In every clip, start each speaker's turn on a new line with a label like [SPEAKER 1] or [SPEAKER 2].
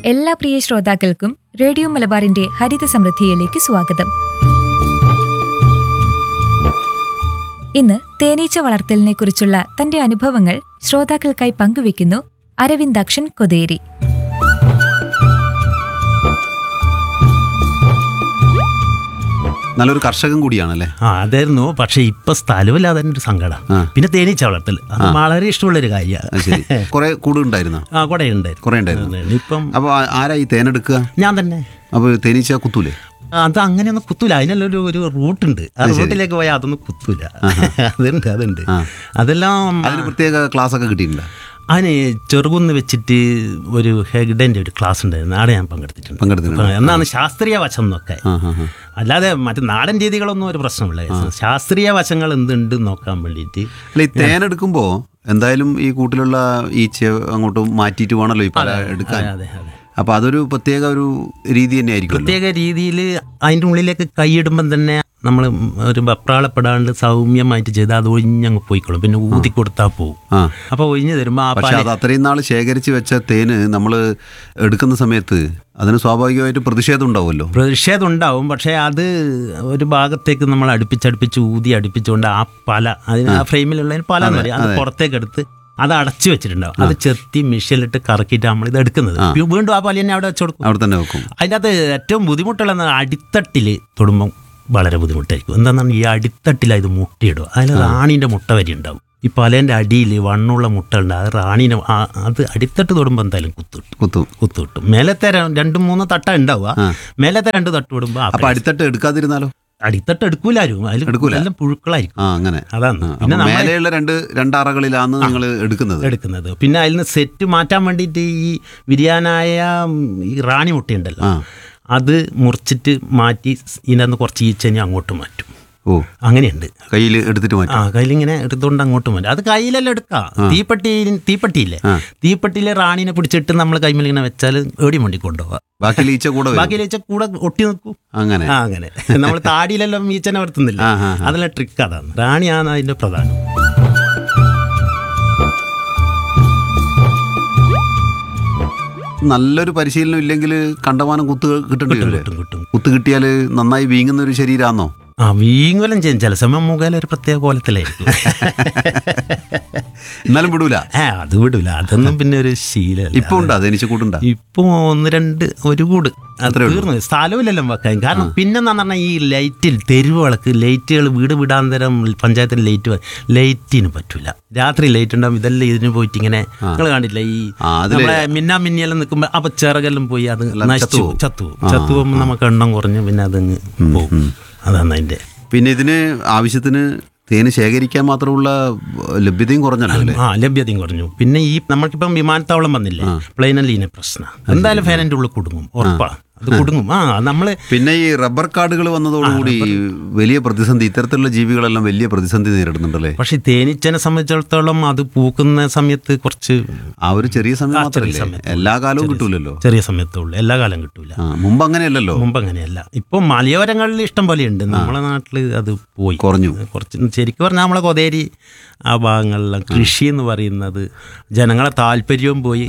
[SPEAKER 1] എല്ലാ പ്രിയ ശ്രോതാക്കൾക്കും റേഡിയോ മലബാറിന്റെ ഹരിത സമൃദ്ധിയിലേക്ക് സ്വാഗതം. ഇന്ന് തേനീച്ച വളർത്തലിനെ കുറിച്ചുള്ള തന്റെ അനുഭവങ്ങൾ ശ്രോതാക്കൾക്കായി പങ്കുവെക്കുന്നു അരവിന്ദാക്ഷൻ കൊതേരി.
[SPEAKER 2] നല്ലൊരു കർഷകൻ കൂടിയാണല്ലേ?
[SPEAKER 3] അതായിരുന്നു. പക്ഷെ ഇപ്പൊ സ്ഥലമില്ല, അതൊരു സങ്കടം. പിന്നെ തേനീച്ച വളർത്തൽ അത് വളരെ ഇഷ്ടമുള്ളൊരു കാര്യമാണ്.
[SPEAKER 2] കുറെ കൂടുണ്ടായിരുന്നു?
[SPEAKER 3] കുറെ ഉണ്ടായിരുന്നു. ഇപ്പം
[SPEAKER 2] അപ്പൊ ആരാ ഈ തേനെടുക്കുക?
[SPEAKER 3] ഞാൻ തന്നെ.
[SPEAKER 2] അപ്പൊ തേനീച്ച കുത്തൂലേ?
[SPEAKER 3] അത് അങ്ങനെയൊന്നും കുത്തൂല. അതിനല്ലൊരു ഒരു റൂട്ടുണ്ട്. ആ റൂട്ടിലേക്ക് പോയാൽ അതൊന്നും കുത്തൂല. അതുണ്ട്. അതെല്ലാം
[SPEAKER 2] അതിന് പ്രത്യേക ക്ലാസ് ഒക്കെ കിട്ടിയിട്ടുണ്ട്.
[SPEAKER 3] അതിന് ചെറുകുന്ന് വെച്ചിട്ട് ഒരു ഹെഗ്ഡൻ്റെ ഒരു ക്ലാസ് ഉണ്ടായിരുന്നു. അവിടെ ഞാൻ പങ്കെടുത്തിട്ടുണ്ട്. എന്നാണ് ശാസ്ത്രീയ വശം എന്നൊക്കെ. അല്ലാതെ മറ്റു നാടൻ രീതികളൊന്നും ഒരു പ്രശ്നമില്ല. ശാസ്ത്രീയ വശങ്ങൾ എന്തുണ്ട് നോക്കാൻ വേണ്ടിയിട്ട്.
[SPEAKER 2] അല്ല, ഈ തേനെടുക്കുമ്പോൾ എന്തായാലും ഈ കൂട്ടിലുള്ള ഈച്ച അങ്ങോട്ട് മാറ്റിയിട്ട് വേണമല്ലോ ഈ പല എടുക്കാൻ. അപ്പൊ അതൊരു പ്രത്യേക ഒരു രീതി തന്നെ ആയിരിക്കും.
[SPEAKER 3] പ്രത്യേക രീതിയിൽ അതിൻ്റെ ഉള്ളിലേക്ക് കൈയിടുമ്പം തന്നെ നമ്മൾ ഒരു വെപ്രാളപ്പെടാണ്ട് സൗമ്യമായിട്ട് ചെയ്താൽ അത് ഒഴിഞ്ഞങ്ങ് പോയിക്കോളും. പിന്നെ ഊതി കൊടുത്താൽ പോകും. അപ്പോൾ ഒഴിഞ്ഞു തരുമ്പോൾ
[SPEAKER 2] പക്ഷെ അത് അത്രയും നാൾ ശേഖരിച്ച് വെച്ച തേന് നമ്മൾ എടുക്കുന്ന സമയത്ത് അതിന് സ്വാഭാവികമായിട്ട് പ്രതിഷേധം ഉണ്ടാവുമല്ലോ.
[SPEAKER 3] പ്രതിഷേധം ഉണ്ടാവും. പക്ഷേ അത് ഒരു ഭാഗത്തേക്ക് നമ്മൾ അടുപ്പിച്ചടുപ്പിച്ച് ഊതി അടുപ്പിച്ചുകൊണ്ട് ആ പല അതിന് ആ ഫ്രെയിമിലുള്ളതിന് പല എന്ന് പറയും, അത് പുറത്തേക്ക് എടുത്ത് അത് അടച്ചു വെച്ചിട്ടുണ്ടാവും. അത് ചെത്തി മിഷ്യലിട്ട് കറക്കിയിട്ട് നമ്മൾ ഇത് എടുക്കുന്നത്. വീണ്ടും ആ പല തന്നെ അവിടെ വെച്ച് കൊടുക്കും.
[SPEAKER 2] അവിടെ തന്നെ വെക്കും.
[SPEAKER 3] അതിൻ്റെ അകത്ത് ഏറ്റവും ബുദ്ധിമുട്ടുള്ള അടിത്തട്ടിൽ തൊടുമ്പം വളരെ ബുദ്ധിമുട്ടായിരിക്കും. എന്താണെന്നാണ് ഈ അടിത്തട്ടിൽ ഇത് മുട്ടയിടുക. അതിൽ റാണീൻ്റെ മുട്ട വരി ഉണ്ടാവും. ഈ പലേൻ്റെ അടിയിൽ വണ്ണുള്ള മുട്ട ഉണ്ട്. അത് റാണീനെ അത് അടിത്തട്ട് തൊടുമ്പോൾ എന്തായാലും കുത്തു കിട്ടും. മേലത്തെ 2-3 തട്ട ഉണ്ടാവുക. മേലത്തെ 2 തട്ട് തൊടുമ്പോൾ
[SPEAKER 2] അപ്പൊ അടിത്തട്ട് എടുക്കാതിരുന്നാലോ?
[SPEAKER 3] അടിത്തട്ട് എടുക്കൂലാരും. അതിൽ എല്ലാം പുഴുക്കളായിരിക്കും.
[SPEAKER 2] അങ്ങനെ.
[SPEAKER 3] അതാണ്.
[SPEAKER 2] പിന്നെ മേലെയുള്ള രണ്ട് അറകളിലാണ് നിങ്ങൾ എടുക്കുന്നത്.
[SPEAKER 3] പിന്നെ അതിൽ നിന്ന് സെറ്റ് മാറ്റാൻ വേണ്ടിയിട്ട് ഈ വിരിയാനായ ഈ റാണി മുട്ടയുണ്ടല്ലോ, അത് മുറിച്ചിട്ട് മാറ്റി ഇതിനകത്ത് കുറച്ച് ഈച്ചനെ അങ്ങോട്ട് മാറ്റും.
[SPEAKER 2] ഓ,
[SPEAKER 3] അങ്ങനെയുണ്ട്.
[SPEAKER 2] കയ്യിൽ എടുത്തിട്ട് മാറ്റും.
[SPEAKER 3] കയ്യിലിങ്ങനെ എടുത്തുകൊണ്ട് അങ്ങോട്ട് മാറ്റും. അത് കയ്യിലെല്ലാം എടുക്കാം. തീപ്പെട്ടിയില്ലേ, തീപ്പെട്ടിയിലെ റാണീനെ പിടിച്ചിട്ട് നമ്മൾ കൈമലിങ്ങനെ വെച്ചാൽ എവിടെ വേണ്ടി കൊണ്ടുപോകാം.
[SPEAKER 2] ബാക്കി ഈച്ച
[SPEAKER 3] കൂടെ ഒട്ടി നിൽക്കും. അങ്ങനെ നമ്മൾ താടിയിലെല്ലാം ഈച്ചനെ വർത്തുന്നില്ല. അതെല്ലാം ട്രിക്ക്. അതാണ്. റാണിയാണ് അതിന്റെ പ്രധാനം.
[SPEAKER 2] നല്ലൊരു പരിശീലനം ഇല്ലെങ്കിൽ കണ്ടമാനം കുത്ത്
[SPEAKER 3] കിട്ടും.
[SPEAKER 2] കുത്ത് കിട്ടിയാൽ നന്നായി വീങ്ങുന്ന ഒരു ശരീരമാണോ?
[SPEAKER 3] വീങ്ങലും ചെയ്യും. ചില സമയം മുഖേല ഒരു പ്രത്യേക കോലത്തിലായിരിക്കും.
[SPEAKER 2] എന്നാലും വിടൂല.
[SPEAKER 3] അത് വിടൂല. അതൊന്നും പിന്നെ ഒരു ശീലമല്ല.
[SPEAKER 2] ഇപ്പൊ ഉണ്ടോ തേനീച്ച കൂട്ടുണ്ടോ?
[SPEAKER 3] ഇപ്പൊ 1-2 ഒരു കൂട്. അത് തീർന്നു. സ്ഥലമില്ലെല്ലാം വെക്കാൻ. കാരണം പിന്നെന്താന്ന് പറഞ്ഞാൽ ഈ ലൈറ്റിൽ തെരുവ് വിളക്ക് ലൈറ്റുകൾ വീട് വിടാന്തരം പഞ്ചായത്തിന് ലൈറ്റിന് പറ്റൂല. രാത്രി ലൈറ്റ് ഉണ്ടാവും. ഇതെല്ലാം ഇതിന് പോയിട്ട് ഇങ്ങനെ നിങ്ങൾ കണ്ടില്ല ഈ നമ്മളെ മിന്നിയെല്ലാം നിൽക്കുമ്പോൾ അപ്പൊ ചിറകെല്ലാം പോയി അത് ചത്തു പോകുമ്പോൾ നമുക്ക് എണ്ണം കുറഞ്ഞ് പിന്നെ അതങ്ങ് പോകും. അതാണ് അതിന്റെ. പിന്നെ
[SPEAKER 2] ഇതിന് ആവശ്യത്തിന് തേന് ശേഖരിക്കാൻ മാത്രമുള്ള ലഭ്യതയും കുറഞ്ഞല്ലോ.
[SPEAKER 3] ലഭ്യതയും കുറഞ്ഞു. പിന്നെ ഈ നമ്മൾക്കിപ്പം വിമാനത്താവളം വന്നില്ലേ, പ്ലെയിനല്ലീനെ പ്രശ്നം എന്തായാലും ഫാനിന്റെ ഉള്ളിൽ കുടുങ്ങും. ഉറപ്പാണ് അത് കുടുങ്ങും. നമ്മള്
[SPEAKER 2] പിന്നെ ഈ റബ്ബർ കാർഡുകൾ വന്നതോടുകൂടി വലിയ പ്രതിസന്ധി, ഇത്തരത്തിലുള്ള ജീവികളെല്ലാം വലിയ പ്രതിസന്ധി നേരിടുന്നുണ്ടല്ലേ.
[SPEAKER 3] പക്ഷെ തേനീച്ചനെ സംബന്ധിച്ചിടത്തോളം അത് പൂക്കുന്ന സമയത്ത് കുറച്ച്
[SPEAKER 2] ആ ഒരു ചെറിയ സമയം മാത്രമല്ലേ, എല്ലാ കാലവും കിട്ടൂലല്ലോ.
[SPEAKER 3] ചെറിയ സമയത്തുള്ളൂ, എല്ലാ കാലം കിട്ടൂല.
[SPEAKER 2] മുമ്പ് അങ്ങനെയല്ലല്ലോ.
[SPEAKER 3] മുമ്പ് അങ്ങനെയല്ല. ഇപ്പൊ മലയോരങ്ങളിൽ ഇഷ്ടം പോലെ ഉണ്ട്. നമ്മളെ നാട്ടില് അത് പോയി
[SPEAKER 2] കുറഞ്ഞു.
[SPEAKER 3] കുറച്ച് ശരിക്കും പറഞ്ഞാൽ നമ്മളെ കൊതേരി ആ ഭാഗങ്ങളിലെ കൃഷി എന്ന് പറയുന്നത് ജനങ്ങളെ താല്പര്യവും പോയി.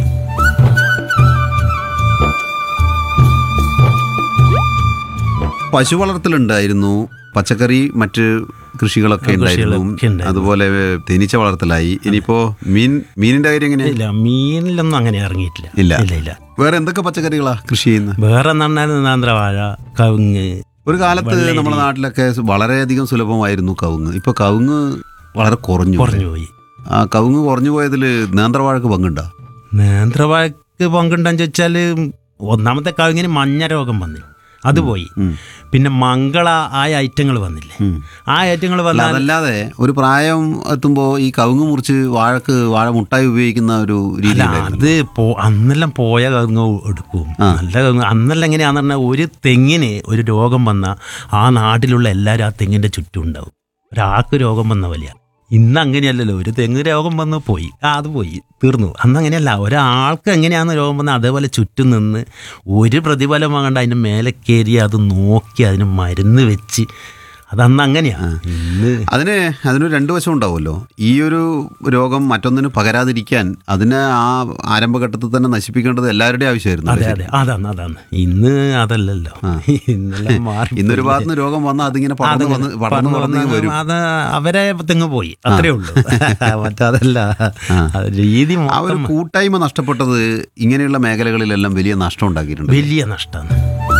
[SPEAKER 2] പശു വളർത്തലുണ്ടായിരുന്നു, പച്ചക്കറി മറ്റ് കൃഷികളൊക്കെ ഉണ്ടായിരുന്നു, അതുപോലെ തേനീച്ച വളർത്തലായി. ഇനിയിപ്പോ മീനിന്റെ കാര്യം എങ്ങനെയാ?
[SPEAKER 3] മീനിലൊന്നും അങ്ങനെ ഇറങ്ങിയിട്ടില്ല. ഇല്ല.
[SPEAKER 2] വേറെ എന്തൊക്കെ പച്ചക്കറികളാ കൃഷി ചെയ്യുന്നത്?
[SPEAKER 3] വേറെ നേന്ത്രവാഴ, കവുങ്ങ്.
[SPEAKER 2] ഒരു കാലത്ത് നമ്മുടെ നാട്ടിലൊക്കെ വളരെയധികം സുലഭമായിരുന്നു കവുങ്ങ്. ഇപ്പൊ കവുങ്ങ് വളരെ കുറഞ്ഞു
[SPEAKER 3] പോയി.
[SPEAKER 2] ആ കവുങ്ങ് കുറഞ്ഞു പോയതിൽ നേന്ത്രവാഴക്ക് പങ്കുണ്ടോ?
[SPEAKER 3] നേന്ത്രവാഴക്ക് പങ്കുണ്ടെന്ന് ചോദിച്ചാൽ ഒന്നാമത്തെ കവുങ്ങിന് മഞ്ഞ രോഗം വന്നില്ല, അത് പോയി. പിന്നെ മംഗള ആ ഐറ്റങ്ങൾ വന്നില്ലേ, ആ ഐറ്റങ്ങൾ വന്നാൽ.
[SPEAKER 2] അതല്ലാതെ ഒരു പ്രായം എത്തുമ്പോൾ ഈ കവുങ്ങ് മുറിച്ച് വാഴ മുട്ടായി ഉപയോഗിക്കുന്ന ഒരു രീതി.
[SPEAKER 3] അത് അന്നെല്ലാം പോയ കവുങ്ങ് എടുക്കും. നല്ല കവുങ്ങ് അന്നെല്ലാം എങ്ങനെയാന്ന് പറഞ്ഞാൽ ഒരു തെങ്ങിന് ഒരു രോഗം വന്നാൽ ആ നാട്ടിലുള്ള എല്ലാവരും ആ തെങ്ങിൻ്റെ ചുറ്റും ഉണ്ടാവും. ഒരാൾക്ക് രോഗം വന്ന വലിയ. ഇന്ന് അങ്ങനെയല്ലല്ലോ. ഒരു തെങ്ങ് രോഗം വന്ന് പോയി, അത് പോയി, തീർന്നു. അന്ന് അങ്ങനെയല്ല. ഒരാൾക്ക് എങ്ങനെയാണെന്ന് രോഗം വന്നാൽ അതേപോലെ ചുറ്റും നിന്ന് ഒരു പ്രതിഫലം വാങ്ങണ്ട അതിൻ്റെ മേലെ കയറി അത് നോക്കി അതിന് മരുന്ന് വെച്ച് അതന്ന് അങ്ങനെയാണ്. ഇന്ന്
[SPEAKER 2] അതിനൊരു രണ്ട് വശം ഉണ്ടാവുമല്ലോ. ഈ ഒരു രോഗം മറ്റൊന്നിന് പകരാതിരിക്കാൻ അതിനെ ആ ആരംഭഘട്ടത്തിൽ തന്നെ നശിപ്പിക്കേണ്ടത് എല്ലാവരുടെയും ആവശ്യമായിരുന്നു.
[SPEAKER 3] അതെ അതെ, അതാണ്. ഇന്ന് അതല്ലല്ലോ. ഇന്നെല്ലാം മാറി.
[SPEAKER 2] ഇന്നൊരു ഭാഗത്ത് നിന്ന് രോഗം വന്നാൽ അതിങ്ങനെ പടർന്നു വരും.
[SPEAKER 3] അത് അവരെ തെങ്ങ് പോയി, അത്രേ ഉള്ളൂ. മറ്റതല്ല രീതി.
[SPEAKER 2] ആ ഒരു കൂട്ടായ്മ നഷ്ടപ്പെട്ടത് ഇങ്ങനെയുള്ള മേഖലകളിലെല്ലാം വലിയ നഷ്ടം ഉണ്ടാക്കിയിട്ടുണ്ട്.
[SPEAKER 3] വലിയ നഷ്ടമാണ്.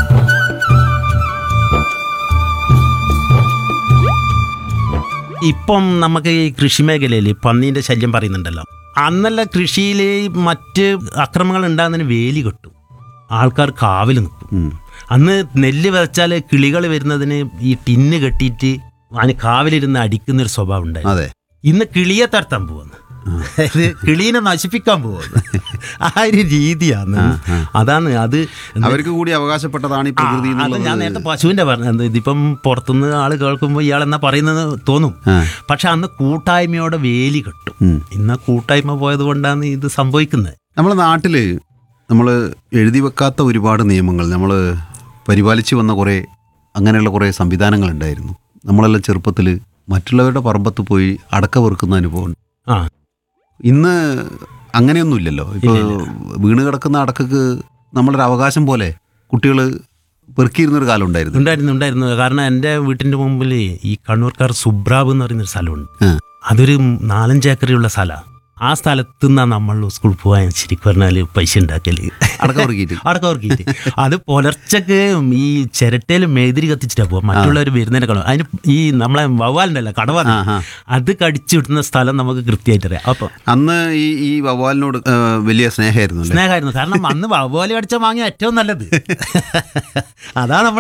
[SPEAKER 3] ഇപ്പം നമുക്ക് ഈ കൃഷി മേഖലയിൽ പന്നീൻ്റെ ശല്യം പറയുന്നുണ്ടല്ലോ. അന്നല്ല കൃഷിയിൽ മറ്റ് അക്രമങ്ങൾ ഉണ്ടാകുന്നതിന് വേലി കെട്ടും, ആൾക്കാർ കാവൽ നിൽക്കും. അന്ന് നെല്ല് വിതച്ചാൽ കിളികൾ വരുന്നതിന് ഈ ടിന്ന് കെട്ടിയിട്ട് അതിന് കാവലിരുന്ന് അടിക്കുന്നൊരു സ്വഭാവം ഉണ്ടായിരുന്നു. ഇന്ന് കിളിയെ തടുത്താൻ പോകുന്നു, കിളീനെ നശിപ്പിക്കാൻ പോകുന്നു. ആ ഒരു രീതിയാണ്. അതാണ് അത്
[SPEAKER 2] അവർക്ക് കൂടി അവകാശപ്പെട്ടതാണ് ഈ പ്രകൃതി.
[SPEAKER 3] അത് ഞാൻ നേരത്തെ പശുവിൻ്റെ പറഞ്ഞത്. ഇതിപ്പം പുറത്തുനിന്ന് ആൾ കേൾക്കുമ്പോൾ ഇയാൾ എന്നാ പറയുന്നത് തോന്നും. പക്ഷെ അന്ന് കൂട്ടായ്മയോടെ വേലി കെട്ടും. ഇന്ന് കൂട്ടായ്മ പോയത് കൊണ്ടാണ് ഇത് സംഭവിക്കുന്നത്.
[SPEAKER 2] നമ്മളെ നാട്ടിൽ നമ്മൾ എഴുതി വെക്കാത്ത ഒരുപാട് നിയമങ്ങൾ, നമ്മൾ പരിപാലിച്ചു വന്ന കുറേ അങ്ങനെയുള്ള കുറേ സംവിധാനങ്ങളുണ്ടായിരുന്നു. നമ്മളെല്ലാം ചെറുപ്പത്തിൽ മറ്റുള്ളവരുടെ പറമ്പത്ത് പോയി അടക്ക വെറുക്കുന്ന അനുഭവം. ഇന്ന് അങ്ങനെയൊന്നുമില്ലല്ലോ. ഇപ്പോൾ വീണ് കിടക്കുന്ന അടക്കക്ക് നമ്മളൊരു അവകാശം പോലെ കുട്ടികൾ പെറുക്കിയിരുന്നൊരു കാലം
[SPEAKER 3] ഉണ്ടായിരുന്നു. കാരണം എൻ്റെ വീട്ടിൻ്റെ മുമ്പിൽ ഈ കണ്ണൂർക്കാർ സുബ്രാബ് എന്ന് പറയുന്നൊരു സ്ഥലമുണ്ട്. അതൊരു 4-5 ഏക്കറുള്ള സ്ഥലമാണ്. ആ സ്ഥലത്ത് നിന്നാണ് നമ്മൾ സ്കൂളിൽ പോകാൻ ശരിക്കും പറഞ്ഞാൽ പൈസ ഉണ്ടാക്കല്, അടക്ക ഉറക്കിയിട്ട്. അത് പുലർച്ചക്ക് ഈ ചിരട്ടയിൽ മെഴുതിരി കത്തിച്ചിട്ടാണ് പോവാം. മറ്റുള്ളവർ വരുന്നതിനെ കാണും. അതിന് ഈ നമ്മളെ വവ്വാലുണ്ടല്ലോ, കടവ, അത് കടിച്ചു വിട്ടുന്ന സ്ഥലം നമുക്ക് കൃത്യമായിട്ട് അറിയാം. അപ്പോൾ
[SPEAKER 2] അന്ന് ഈ വവ്വാലിനോട് വലിയ സ്നേഹമായിരുന്നു.
[SPEAKER 3] കാരണം അന്ന് വവ്വാല് കടിച്ചാൽ വാങ്ങിയ ഏറ്റവും നല്ലത്. അതാണ് നമ്മൾ